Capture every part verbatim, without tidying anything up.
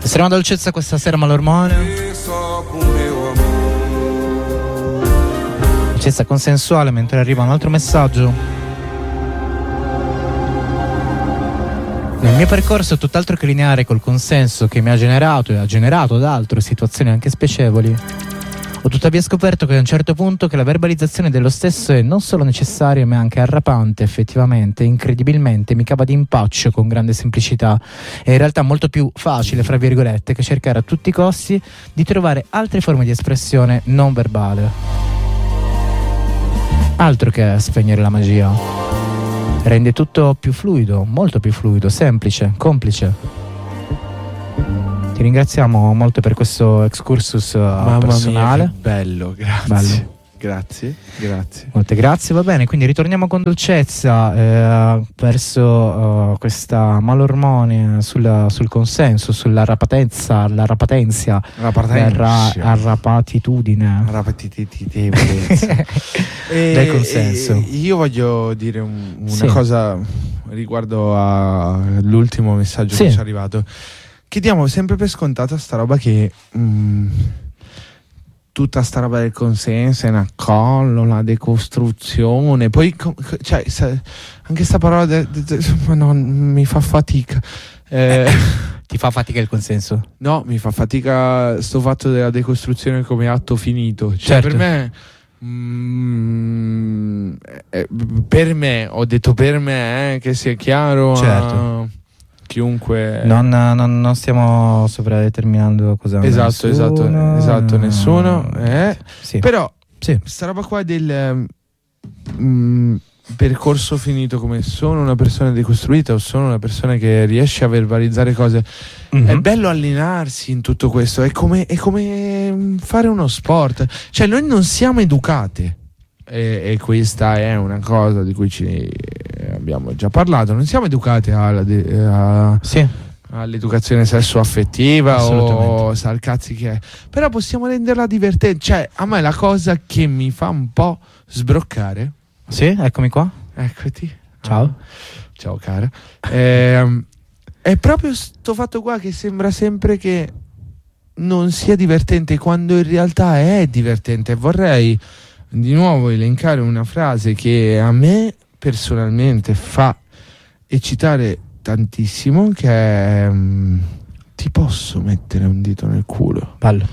Estrema dolcezza questa sera, Malormone. Dolcezza consensuale, mentre arriva un altro messaggio. Nel mio percorso tutt'altro che lineare col consenso che mi ha generato e ha generato ad altro situazioni anche spiacevoli, ho tuttavia scoperto che a un certo punto che la verbalizzazione dello stesso è non solo necessaria ma anche arrapante. Effettivamente, incredibilmente mi cava d'impaccio con grande semplicità. È in realtà molto più facile, fra virgolette, che cercare a tutti i costi di trovare altre forme di espressione non verbale. Altro che spegnere la magia. Rende tutto più fluido, molto più fluido, semplice, complice. Ti ringraziamo molto per questo excursus uh, Mamma personale. mia, che bello, grazie. Bello. Grazie, grazie. Molte grazie, va bene, quindi ritorniamo con dolcezza eh, verso uh, questa malormone sul, sul consenso, sulla rapatenza, la rapatenzia, la arrapatitudine. Arrapatitudine. Del consenso. E io voglio dire un, una sì. cosa riguardo all'ultimo messaggio sì. che ci è arrivato. Che diamo sempre per scontata sta roba che mh, tutta sta roba del consenso è una collo, la decostruzione, poi cioè, anche sta parola de, de, de, no, mi fa fatica eh, ti fa fatica il consenso? No, mi fa fatica sto fatto della decostruzione come atto finito, cioè certo. per me mm, eh, per me ho detto per me eh, che sia chiaro certo. a chiunque non, non, non stiamo sovradeterminando cosa esatto nessuno, esatto esatto no. nessuno eh. sì. Però sì. sta roba qua del um, percorso finito, come sono una persona decostruita o sono una persona che riesce a verbalizzare cose, mm-hmm. è bello allenarsi in tutto questo, è come, è come fare uno sport, cioè noi non siamo educate. E, e questa è una cosa di cui ci abbiamo già parlato. Non siamo educati alla de, a, sì. all'educazione sesso-affettiva o sal cazzi che è. Però possiamo renderla divertente. Cioè, a me la cosa che mi fa un po' sbroccare. Sì, eccomi qua. Eccoti. Ciao. Ah, ciao cara. Eh, è proprio sto fatto qua che sembra sempre che non sia divertente quando in realtà è divertente. Vorrei di nuovo elencare una frase che a me personalmente fa eccitare tantissimo, che è um, ti posso mettere un dito nel culo? Bello.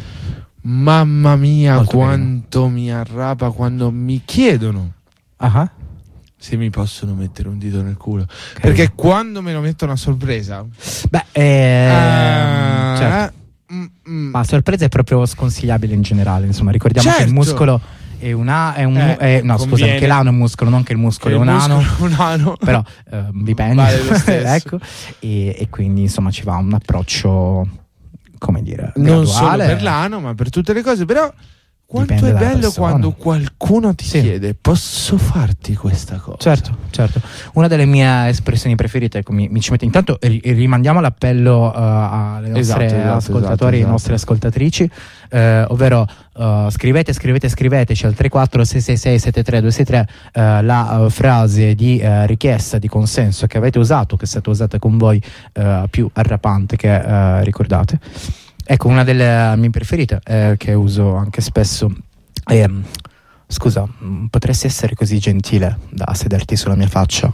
Mamma mia, molto quanto bene. Mi arrapa quando mi chiedono uh-huh. se mi possono mettere un dito nel culo, okay. Perché quando me lo mettono a sorpresa beh eh, uh, certo. mm, mm. ma sorpresa è proprio sconsigliabile in generale, insomma ricordiamo certo. che il muscolo è un a, è un eh, è, no conviene. scusa, anche l'ano è un muscolo, non che il muscolo che è un ano, un ano però eh, dipende vale lo stesso. ecco e, e quindi insomma ci va un approccio, come dire, non graduale. solo per l'ano ma per tutte le cose, però quanto dipende è bello persona. Quando qualcuno ti sì. chiede posso farti questa cosa. Certo, certo. Una delle mie espressioni preferite, ecco, mi, mi ci mette intanto e rimandiamo l'appello uh, alle nostre esatto, esatto, ascoltatori e esatto, alle nostre esatto. ascoltatrici, eh, ovvero uh, scrivete, scrivete, scriveteci al tre quattro sei sei sei sette tre due sei tre uh, la uh, frase di uh, richiesta di consenso che avete usato, che è stata usata con voi, uh, più arrapante che uh, ricordate. Ecco, una delle mie preferite, eh, che uso anche spesso, è: scusa, potresti essere così gentile da sederti sulla mia faccia?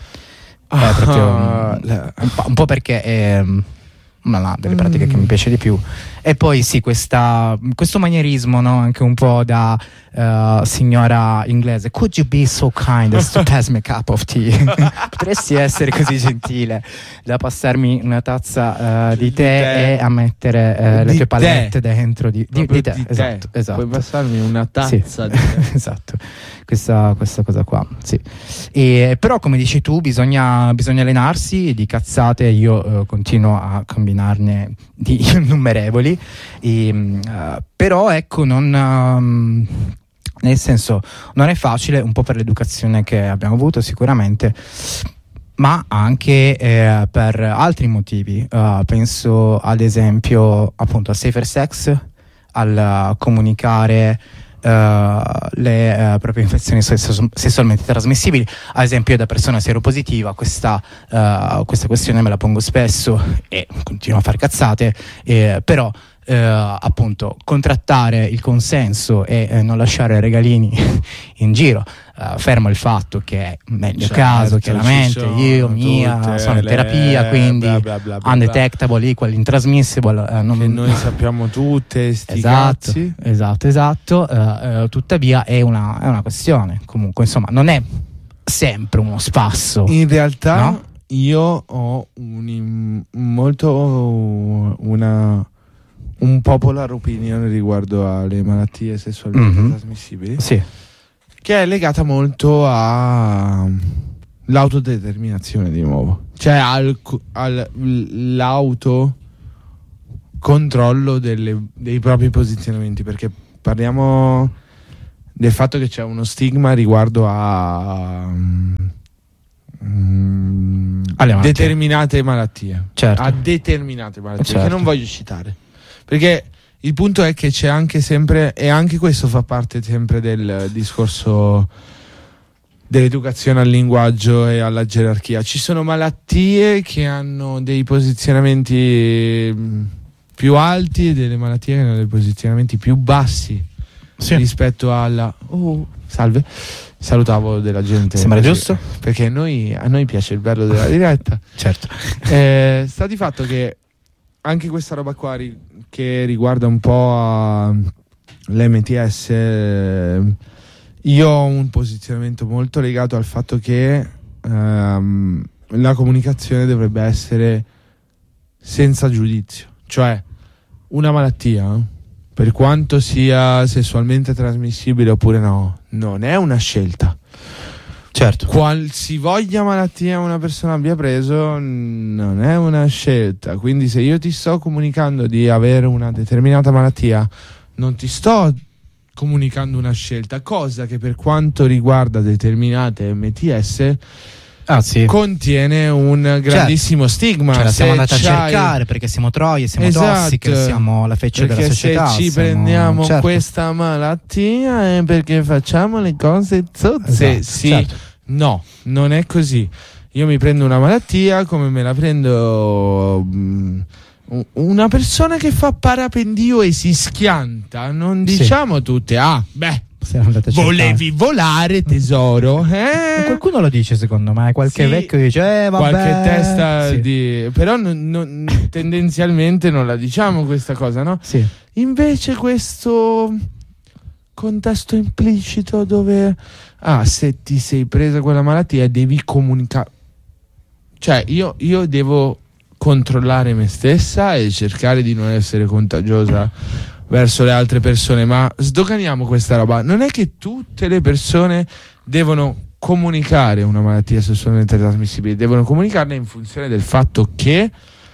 Ah, è proprio un, la... un, po', un po' perché è una delle pratiche mm. che mi piace di più. E poi sì, questa, questo manierismo, no? Anche un po' da uh, signora inglese. Could you be so kind as to pass me a cup of tea? Potresti essere così gentile da passarmi una tazza uh, di, di tè, tè e a mettere uh, le tue pallette dentro di, di, di tè. Di esatto, tè. esatto. Puoi passarmi una tazza sì. di tè. Esatto. Questa, questa cosa qua, sì. E, però come dici tu bisogna, bisogna allenarsi. Di cazzate io uh, continuo a combinarne di innumerevoli. E, uh, però ecco non um, nel senso non è facile, un po' per l'educazione che abbiamo avuto sicuramente, ma anche eh, per altri motivi. Uh, penso ad esempio appunto a safer sex, al comunicare le uh, proprie infezioni sessualmente trasmissibili. Ad esempio, io da persona seropositiva questa, uh, questa questione me la pongo spesso e continuo a fare cazzate, eh, però Uh, appunto contrattare il consenso e eh, non lasciare regalini in giro, uh, fermo il fatto che è meglio certo, caso, chiaramente io mia sono in terapia, quindi bla bla bla bla undetectable equal intransmissible, uh, non... che noi sappiamo tutte sti esatto, cazzi. esatto esatto uh, uh, tuttavia è una, è una questione, comunque insomma non è sempre uno spasso in realtà, no? Io ho un molto una un popular opinion riguardo alle malattie sessualmente mm-hmm. trasmissibili, sì. che è legata molto all'autodeterminazione di nuovo, cioè al, all'autocontrollo delle, dei propri posizionamenti, perché parliamo del fatto che c'è uno stigma riguardo a mm, alle malattie. determinate malattie, certo. a determinate malattie, certo. che non voglio citare. Perché il punto è che c'è anche sempre, e anche questo fa parte sempre del discorso dell'educazione al linguaggio e alla gerarchia. Ci sono malattie che hanno dei posizionamenti più alti e delle malattie che hanno dei posizionamenti più bassi, sì. rispetto alla... Oh, salve, salutavo della gente. Sembra perché, giusto? Perché noi, a noi piace il bello della diretta. Certo. Eh, sta di fatto che anche questa roba qua ri- che riguarda un po' l'M T S, eh, io ho un posizionamento molto legato al fatto che ehm, la comunicazione dovrebbe essere senza giudizio, cioè una malattia, per quanto sia sessualmente trasmissibile oppure no, non è una scelta. Certo. Qualsivoglia malattia una persona abbia preso non è una scelta. Quindi se io ti sto comunicando di avere una determinata malattia, non ti sto comunicando una scelta, cosa che per quanto riguarda determinate M T S ah, sì. contiene un grandissimo certo. stigma. Ce la siamo andati a c'hai... cercare perché siamo troie, siamo esatto. tossiche, siamo la feccia perché della società. Se ci siamo... prendiamo certo. questa malattia è perché facciamo le cose zozze. Esatto. Sì, certo. no, non è così. Io mi prendo una malattia come me la prendo mh, una persona che fa parapendio e si schianta. Non diciamo sì. tutte, ah, beh, volevi volare, tesoro. Eh? Qualcuno lo dice, secondo me. Qualche sì, vecchio dice, eh, vabbè. Qualche testa sì. di. Però non, non, tendenzialmente non la diciamo questa cosa, no? Sì. Invece questo contesto implicito dove, ah, se ti sei presa quella malattia devi comunicare. Cioè, io, io devo controllare me stessa e cercare di non essere contagiosa verso le altre persone, ma sdoganiamo questa roba. Non è che tutte le persone devono comunicare una malattia sessualmente trasmissibile, devono comunicarla in funzione del fatto che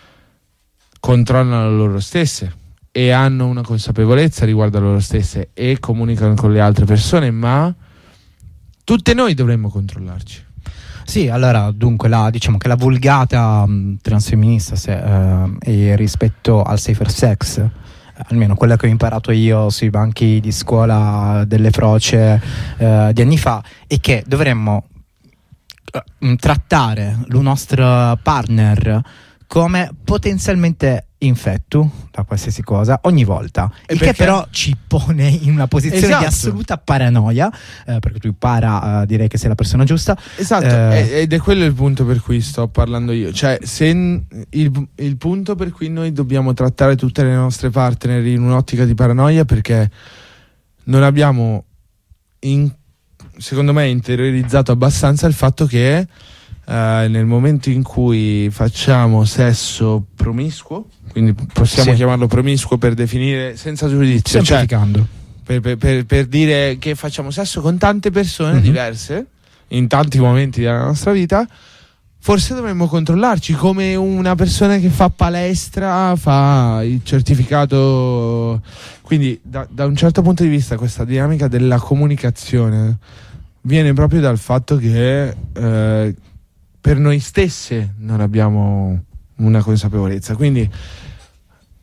controllano loro stesse e hanno una consapevolezza riguardo a loro stesse e comunicano con le altre persone, ma tutte noi dovremmo controllarci. Sì, allora, dunque, la, diciamo che la vulgata mh, transfemminista se, uh, e rispetto al safer sex, almeno quella che ho imparato io sui banchi di scuola delle froce uh, di anni fa, è che dovremmo uh, trattare il nostro partner come potenzialmente infetto da qualsiasi cosa ogni volta, e il che però ci pone in una posizione esatto. di assoluta paranoia, eh, perché tu para uh, direi che sei la persona giusta, esatto, eh, ed è quello il punto per cui sto parlando io, cioè se n- il, il punto per cui noi dobbiamo trattare tutte le nostre partner in un'ottica di paranoia, perché non abbiamo in, secondo me interiorizzato abbastanza il fatto che Uh, nel momento in cui facciamo sesso promiscuo, quindi possiamo sì. chiamarlo promiscuo per definire senza giudizio, semplificando, cioè, per, per, per dire che facciamo sesso con tante persone mm-hmm. diverse in tanti momenti della nostra vita, forse dovremmo controllarci come una persona che fa palestra, fa il certificato. Quindi da, da un certo punto di vista questa dinamica della comunicazione viene proprio dal fatto che eh, per noi stesse non abbiamo una consapevolezza, quindi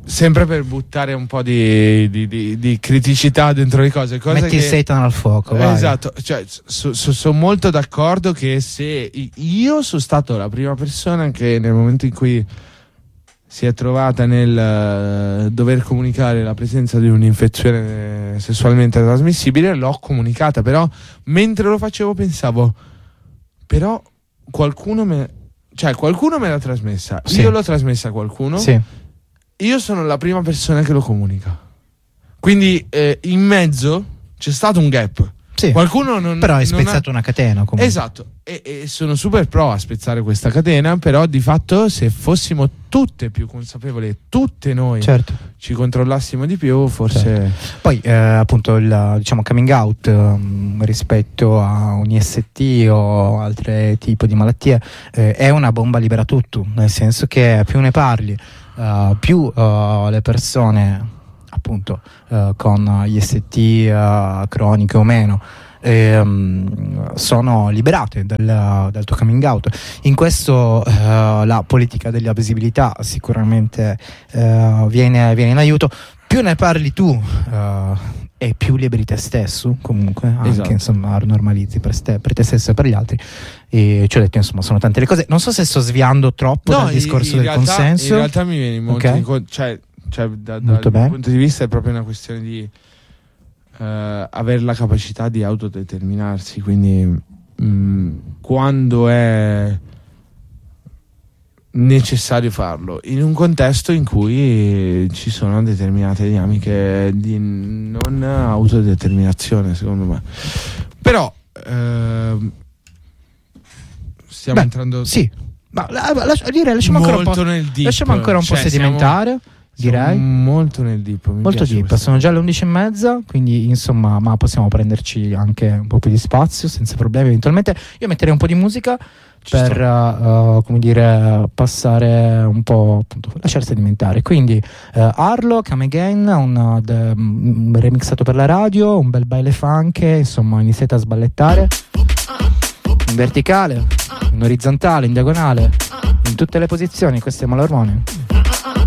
sempre per buttare un po' di, di, di, di criticità dentro le cose, cose metti che, il seitan al fuoco, vai. Esatto, cioè, so, so, sono molto d'accordo che se io sono stato la prima persona che nel momento in cui si è trovata nel uh, dover comunicare la presenza di un'infezione sessualmente trasmissibile, l'ho comunicata, però mentre lo facevo pensavo, però qualcuno me, cioè qualcuno me l'ha trasmessa, sì. Io l'ho trasmessa a qualcuno, sì. Io sono la prima persona che lo comunica, quindi eh, in mezzo c'è stato un gap. Sì. Qualcuno non, però hai spezzato ha... una catena comunque. Esatto, e, e sono super pro a spezzare questa catena, però di fatto se fossimo tutte più consapevoli, tutte noi, certo, ci controllassimo di più, forse certo. Poi eh, appunto il diciamo coming out um, rispetto a un I S T o altri tipi di malattie eh, è una bomba libera tutto, nel senso che più ne parli uh, più uh, le persone appunto uh, con I S T uh, croniche o meno eh, um, sono liberate dal, dal tuo coming out. In questo uh, la politica della visibilità sicuramente uh, viene, viene in aiuto. Più ne parli tu uh, e più liberi te stesso, comunque anche esatto. Insomma normalizzi per te, per te stesso e per gli altri. E ci ho detto insomma sono tante le cose. Non so se sto sviando troppo no, dal discorso del realtà, consenso. In realtà mi viene molto okay. in, cioè Cioè, da, dal mio punto di vista è proprio una questione di uh, avere la capacità di autodeterminarsi, quindi mh, quando è necessario farlo in un contesto in cui ci sono determinate dinamiche di non autodeterminazione, secondo me. Però uh, stiamo Beh, entrando sì, ma la, la, direi lasciamo ancora un po', nel deep. Lasciamo ancora un cioè, po' sedimentare siamo... direi molto nel deep, mi molto deep. Sono già le undici e mezza, quindi insomma, ma possiamo prenderci anche un po' più di spazio senza problemi. Eventualmente io metterei un po' di musica Ci per uh, come dire passare un po', appunto, lasciar sedimentare. Quindi uh, Arlo, Come Again, un, de, un remixato per la radio, un bel baile funk, insomma iniziate a sballettare in verticale, in orizzontale, in diagonale, in tutte le posizioni. Questo è Malormone.